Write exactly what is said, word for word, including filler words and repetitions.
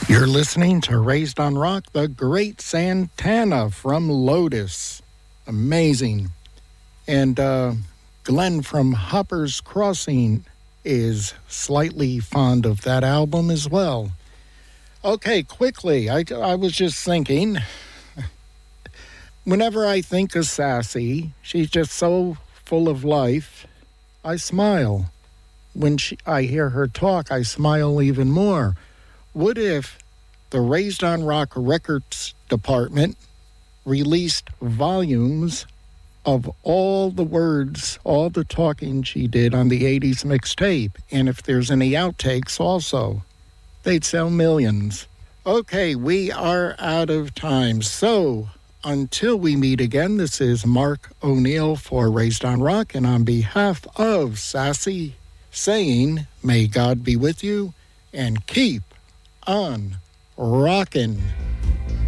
You're listening to Raised on Rock, the great Santana from Lotus. Amazing. And uh, Glenn from Hopper's Crossing is slightly fond of that album as well. Okay, quickly, I, I was just thinking, whenever I think of Sassy, she's just so full of life, I smile. When she, I hear her talk, I smile even more. What if the Raised on Rock Records department released volumes of all the words, all the talking she did on the eighties mixtape? And if there's any outtakes also, they'd sell millions. Okay, we are out of time. So until we meet again, this is Mark O'Neill for Raised on Rock, and on behalf of Sassy, saying, may God be with you and keep on rockin'.